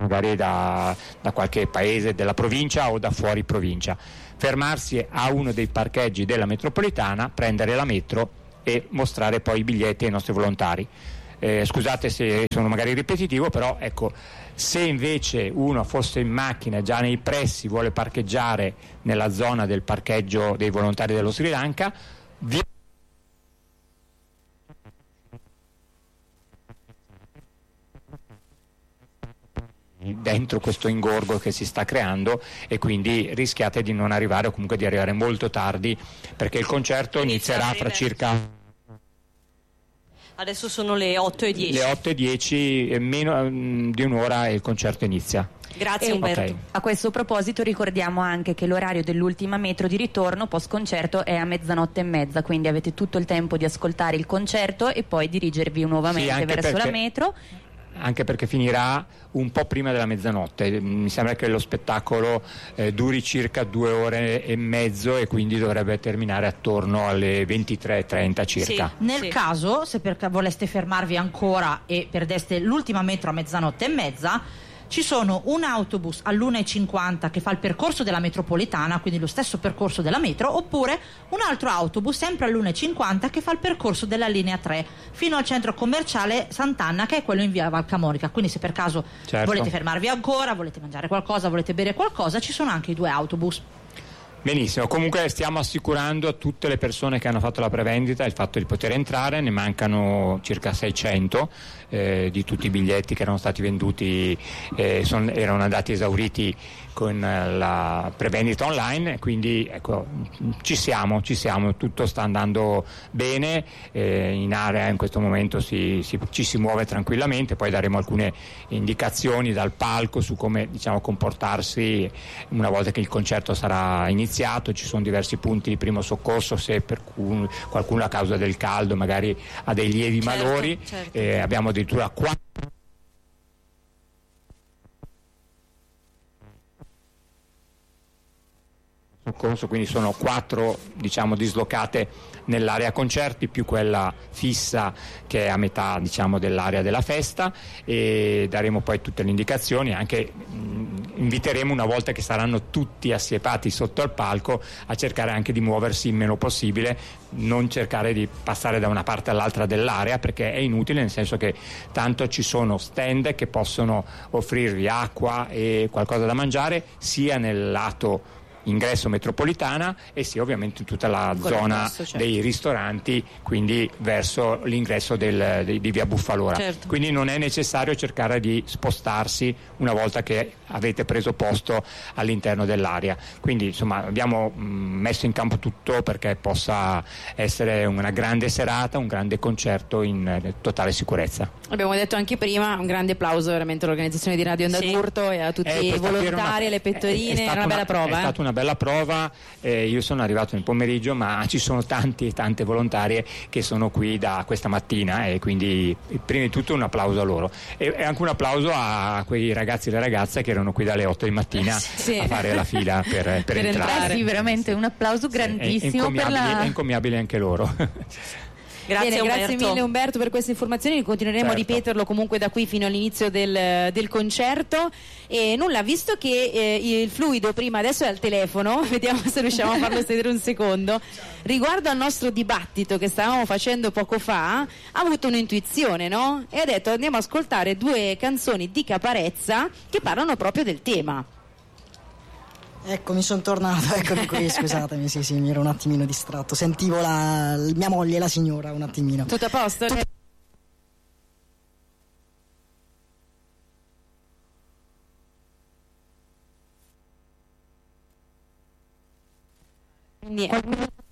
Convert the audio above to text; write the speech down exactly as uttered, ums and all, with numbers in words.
magari da, da qualche paese della provincia o da fuori provincia. Fermarsi a uno dei parcheggi della metropolitana, prendere la metro e mostrare poi i biglietti ai nostri volontari. Eh, scusate se sono magari ripetitivo, però ecco, se invece uno fosse in macchina già nei pressi, vuole parcheggiare nella zona del parcheggio dei volontari dello Sri Lanka, vi dentro questo ingorgo che si sta creando, e quindi rischiate di non arrivare, o comunque di arrivare molto tardi, perché il concerto inizierà fra circa... Adesso sono le otto e dieci. Le otto e dieci, meno um, di un'ora e il concerto inizia. Grazie E Umberto. Okay. a questo proposito ricordiamo anche che l'orario dell'ultima metro di ritorno post concerto è a mezzanotte e mezza, quindi avete tutto il tempo di ascoltare il concerto e poi dirigervi nuovamente Sì, verso perché... la metro. Anche perché finirà un po' prima della mezzanotte. Mi sembra che lo spettacolo eh, duri circa due ore e mezzo, e quindi dovrebbe terminare attorno alle ventitré e trenta circa. Sì. Nel caso, se per voleste fermarvi ancora e perdeste l'ultima metro a mezzanotte e mezza, ci sono un autobus all'una e cinquanta che fa il percorso della metropolitana, quindi lo stesso percorso della metro, oppure un altro autobus sempre all'una e cinquanta che fa il percorso della linea tre fino al centro commerciale Sant'Anna, che è quello in via Valcamonica. Quindi se per caso Certo. volete fermarvi ancora, volete mangiare qualcosa, volete bere qualcosa, ci sono anche i due autobus. Benissimo, comunque stiamo assicurando a tutte le persone che hanno fatto la prevendita il fatto di poter entrare. Ne mancano circa seicento eh, di tutti i biglietti che erano stati venduti, eh, son, erano andati esauriti con la prevendita online, quindi ecco, ci siamo, ci siamo, tutto sta andando bene, eh, in area in questo momento si, si, ci si muove tranquillamente, poi daremo alcune indicazioni dal palco su come, diciamo, comportarsi una volta che il concerto sarà iniziato. Ci sono diversi punti di primo soccorso se per cui qualcuno a causa del caldo magari ha dei lievi Certo, malori, certo. eh, abbiamo addirittura quattro soccorso, quindi sono quattro, diciamo, dislocate nell'area concerti più quella fissa che è a metà, diciamo, dell'area della festa, e daremo poi tutte le indicazioni. Anche mh, inviteremo, una volta che saranno tutti assiepati sotto al palco, a cercare anche di muoversi il meno possibile, non cercare di passare da una parte all'altra dell'area, perché è inutile, nel senso che tanto ci sono stand che possono offrirvi acqua e qualcosa da mangiare sia nel lato ingresso metropolitana e sia ovviamente in tutta la Quello zona opposto, certo. dei ristoranti, quindi verso l'ingresso del, di, di via Buffalora. Certo. Quindi non è necessario cercare di spostarsi una volta che avete preso posto all'interno dell'area. Quindi insomma abbiamo mh, messo in campo tutto perché possa essere una grande serata, un grande concerto in eh, totale sicurezza. Abbiamo detto anche prima, un grande applauso veramente all'organizzazione di Radio Onda Sì. d'Urto e a tutti Eh, i questa qui era volontari, una- alle pettorine, è- è era stata una bella prova. È eh. stata una bella prova, eh, io sono arrivato nel pomeriggio, ma ci sono tanti e tante volontarie che sono qui da questa mattina, e quindi prima di tutto un applauso a loro, e, e anche un applauso a quei ragazzi e le ragazze che erano qui dalle otto di mattina Sì. a fare la fila per, per, Per entrare. entrare. Eh sì, veramente un applauso È, è grandissimo per encomiabile, la... è encomiabile anche loro. Grazie Bene, Umberto. grazie mille Umberto per queste informazioni, continueremo Certo. a ripeterlo comunque da qui fino all'inizio del, del concerto. E nulla, visto che eh, il fluido prima adesso è al telefono, vediamo se riusciamo a farlo sedere un secondo, riguardo al nostro dibattito che stavamo facendo poco fa, ha avuto un'intuizione, no? E ha detto andiamo a ascoltare due canzoni di Caparezza che parlano proprio del tema. Eccomi, sono tornato, eccomi qui, scusatemi, sì sì, mi ero un attimino distratto, sentivo la, mia moglie, la signora, un attimino. Tutto a posto? Quindi